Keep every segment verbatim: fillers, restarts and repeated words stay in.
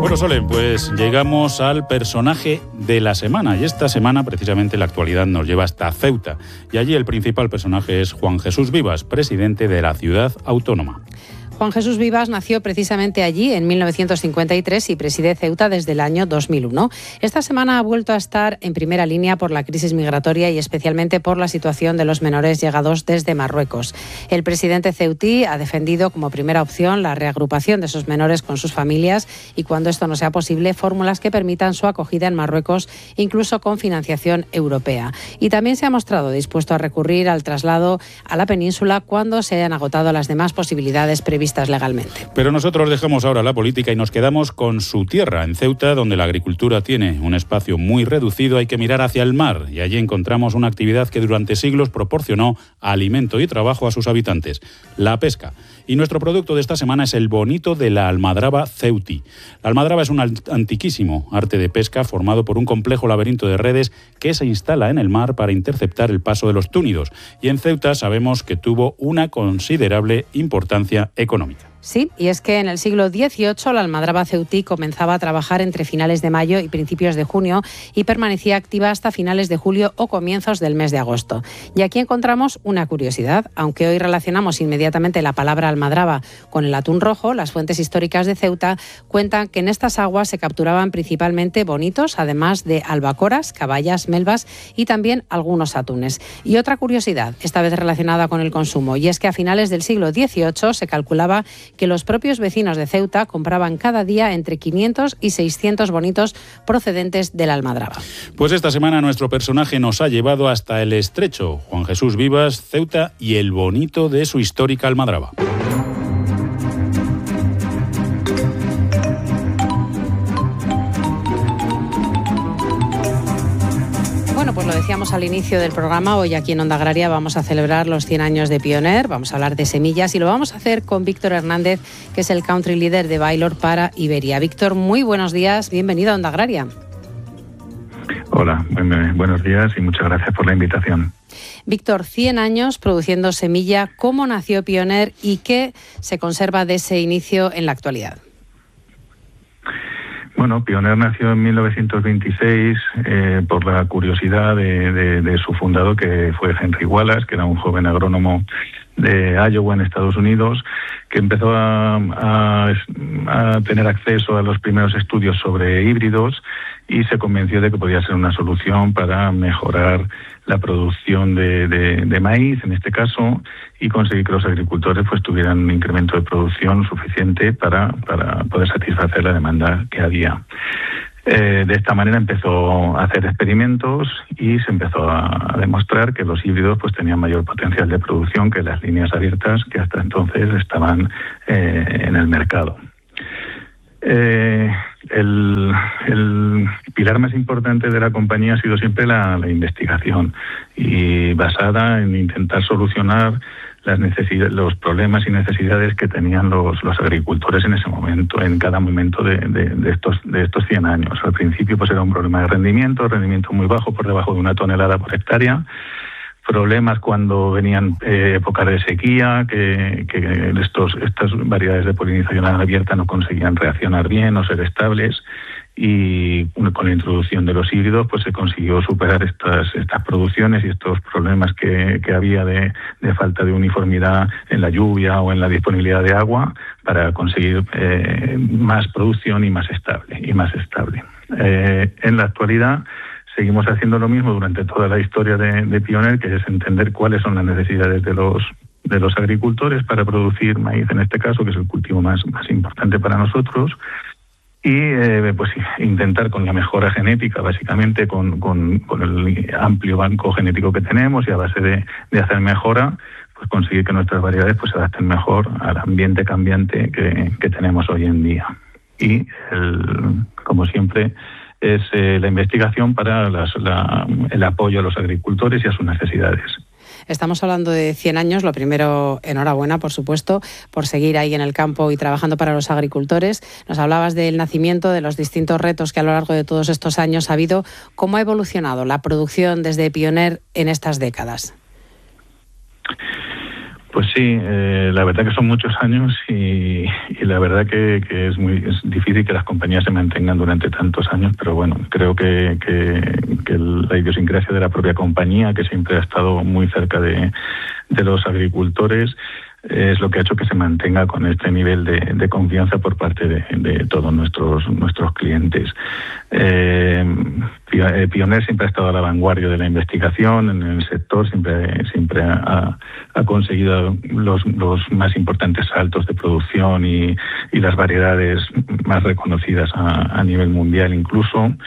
Bueno, Sole, pues llegamos al personaje de la semana y esta semana precisamente la actualidad nos lleva hasta Ceuta y allí el principal personaje es Juan Jesús Vivas, presidente de la ciudad autónoma. Juan Jesús Vivas nació precisamente allí en mil novecientos cincuenta y tres y preside Ceuta desde el año dos mil uno. Esta semana ha vuelto a estar en primera línea por la crisis migratoria y especialmente por la situación de los menores llegados desde Marruecos. El presidente ceutí ha defendido como primera opción la reagrupación de esos menores con sus familias y, cuando esto no sea posible, fórmulas que permitan su acogida en Marruecos, incluso con financiación europea. Y también se ha mostrado dispuesto a recurrir al traslado a la península cuando se hayan agotado las demás posibilidades previstas legalmente. Pero nosotros dejamos ahora la política y nos quedamos con su tierra. En Ceuta, donde la agricultura tiene un espacio muy reducido, hay que mirar hacia el mar y allí encontramos una actividad que durante siglos proporcionó alimento y trabajo a sus habitantes, la pesca. Y nuestro producto de esta semana es el bonito de la almadraba ceutí. La almadraba es un antiquísimo arte de pesca formado por un complejo laberinto de redes que se instala en el mar para interceptar el paso de los túnidos. Y en Ceuta sabemos que tuvo una considerable importancia económica. Sí, y es que en el siglo dieciocho la almadraba ceutí comenzaba a trabajar entre finales de mayo y principios de junio y permanecía activa hasta finales de julio o comienzos del mes de agosto. Y aquí encontramos una curiosidad. Aunque hoy relacionamos inmediatamente la palabra almadraba con el atún rojo, las fuentes históricas de Ceuta cuentan que en estas aguas se capturaban principalmente bonitos, además de albacoras, caballas, melvas y también algunos atunes. Y otra curiosidad, esta vez relacionada con el consumo, y es que a finales del siglo dieciocho se calculaba que los propios vecinos de Ceuta compraban cada día entre quinientos y seiscientos bonitos procedentes de la almadraba. Pues esta semana nuestro personaje nos ha llevado hasta el Estrecho, Juan Jesús Vivas, Ceuta y el bonito de su histórica almadraba. Bueno, pues lo decíamos al inicio del programa, hoy aquí en Onda Agraria vamos a celebrar los cien años de Pioneer, vamos a hablar de semillas y lo vamos a hacer con Víctor Hernández, que es el Country Leader de Baylor para Iberia. Víctor, muy buenos días, bienvenido a Onda Agraria. Hola, buenos días y muchas gracias por la invitación. Víctor, cien años produciendo semilla, ¿cómo nació Pioneer y qué se conserva de ese inicio en la actualidad? Bueno, Pioneer nació en mil novecientos veintiséis eh, por la curiosidad de, de, de su fundador, que fue Henry Wallace, que era un joven agrónomo de Iowa en Estados Unidos, que empezó a, a, a tener acceso a los primeros estudios sobre híbridos y se convenció de que podía ser una solución para mejorar la producción de, de, de maíz, en este caso, y conseguir que los agricultores pues tuvieran un incremento de producción suficiente para, para poder satisfacer la demanda que había. Eh, de esta manera empezó a hacer experimentos y se empezó a, a demostrar que los híbridos pues tenían mayor potencial de producción que las líneas abiertas que hasta entonces estaban eh, en el mercado. Eh, el, el pilar más importante de la compañía ha sido siempre la, la investigación y basada en intentar solucionar las necesidades, los problemas y necesidades que tenían los, los agricultores en ese momento, en cada momento de, de, de estos de estos cien años. Al principio pues era un problema de rendimiento, rendimiento muy bajo, por debajo de una tonelada por hectárea. Problemas cuando venían eh, épocas de sequía, que, que estos, estas variedades de polinización abierta no conseguían reaccionar bien o ser estables, y con la introducción de los híbridos pues se consiguió superar estas estas producciones y estos problemas que, que había de, de falta de uniformidad en la lluvia o en la disponibilidad de agua para conseguir eh, más producción y más estable y más estable. Eh, en la actualidad seguimos haciendo lo mismo durante toda la historia de, de Pioneer, que es entender cuáles son las necesidades de los de los agricultores para producir maíz, en este caso, que es el cultivo más, más importante para nosotros, y eh, pues intentar con la mejora genética, básicamente con, con, con el amplio banco genético que tenemos y a base de, de hacer mejora, pues conseguir que nuestras variedades pues se adapten mejor al ambiente cambiante que, que tenemos hoy en día. Y, el, como siempre, es eh, la investigación para las, la, el apoyo a los agricultores y a sus necesidades. Estamos hablando de cien años. Lo primero, enhorabuena, por supuesto, por seguir ahí en el campo y trabajando para los agricultores. Nos hablabas del nacimiento, de los distintos retos que a lo largo de todos estos años ha habido. ¿Cómo ha evolucionado la producción desde Pioneer en estas décadas? Pues sí, eh, la verdad que son muchos años y, y la verdad que, que es muy es difícil que las compañías se mantengan durante tantos años, pero bueno, creo que, que, que la idiosincrasia de la propia compañía, que siempre ha estado muy cerca de, de los agricultores, es lo que ha hecho que se mantenga con este nivel de, de confianza por parte de, de todos nuestros nuestros clientes. Eh, Pioneer siempre ha estado a la vanguardia de la investigación en el sector, siempre siempre ha, ha conseguido los, los más importantes saltos de producción y, y las variedades más reconocidas a, a nivel mundial incluso.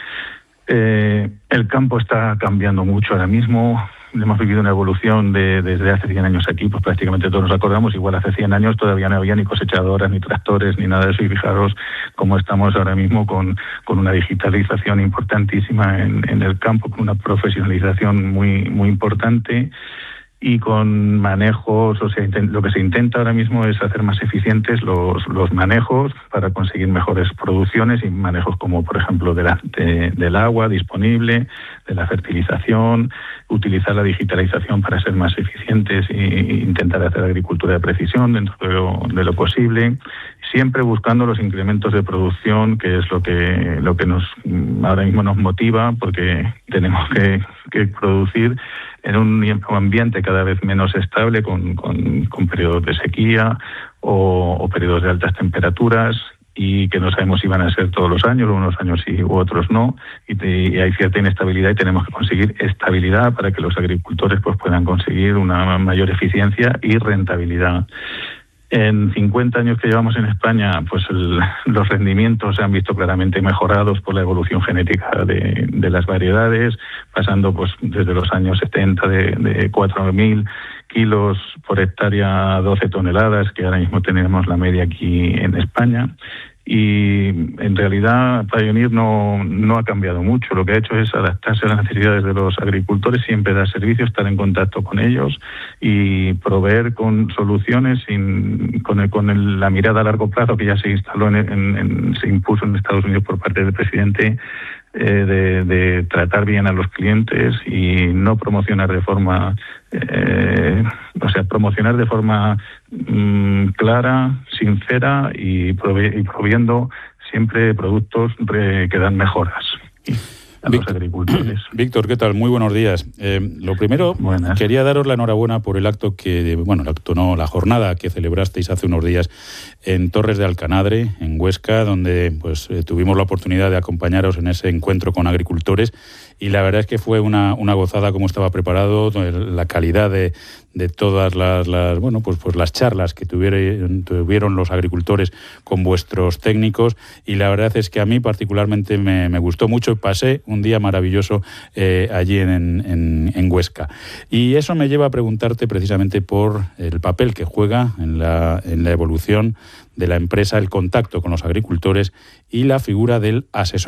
Eh, el campo está cambiando mucho ahora mismo. Hemos vivido una evolución de, desde hace cien años aquí, pues prácticamente todos nos acordamos, igual hace cien años todavía no había ni cosechadoras, ni tractores, ni nada de eso, y fijaros cómo estamos ahora mismo con, con una digitalización importantísima en, en el campo, con una profesionalización muy, muy importante y con manejos, o sea, lo que se intenta ahora mismo es hacer más eficientes los, los manejos para conseguir mejores producciones y manejos como, por ejemplo, de la, de, del agua disponible, de la fertilización, utilizar la digitalización para ser más eficientes e intentar hacer agricultura de precisión dentro de lo, de lo posible, siempre buscando los incrementos de producción, que es lo que lo que nos ahora mismo nos motiva, porque tenemos que, que producir en un ambiente cada vez menos estable, con, con, con periodos de sequía o, o periodos de altas temperaturas, y que no sabemos si van a ser todos los años, unos años sí u otros no, y, te, y hay cierta inestabilidad y tenemos que conseguir estabilidad para que los agricultores pues puedan conseguir una mayor eficiencia y rentabilidad. En cincuenta años que llevamos en España, pues el, los rendimientos se han visto claramente mejorados por la evolución genética de, de las variedades, pasando pues desde los años setenta de, de cuatro mil kilos por hectárea a doce toneladas, que ahora mismo tenemos la media aquí en España. Y en realidad Pioneer no, no ha cambiado mucho. Lo que ha hecho es adaptarse a las necesidades de los agricultores, siempre dar servicio, estar en contacto con ellos y proveer con soluciones sin, con, el, con el, la mirada a largo plazo que ya se instaló, en, en, en, se impuso en Estados Unidos por parte del presidente, eh, de, de tratar bien a los clientes y no promocionar de forma, eh, o sea, promocionar de forma mmm, clara, sincera y, prove- y proviendo siempre productos re- que dan mejoras a los agricultores. Víctor, ¿qué tal? Muy buenos días. Eh, lo primero, Buenas. Quería daros la enhorabuena por el acto que, bueno, el acto no, la jornada que celebrasteis hace unos días en Torres de Alcanadre, en Huesca, donde pues eh, tuvimos la oportunidad de acompañaros en ese encuentro con agricultores, y la verdad es que fue una, una gozada cómo estaba preparado, la calidad de, de todas las, las bueno pues pues las charlas que tuvieron, tuvieron los agricultores con vuestros técnicos, y la verdad es que a mí particularmente me, me gustó mucho y pasé un día maravilloso eh, allí en, en, en Huesca. Y eso me lleva a preguntarte precisamente por el papel que juega en la, en la evolución de la empresa, el contacto con los agricultores y la figura del asesor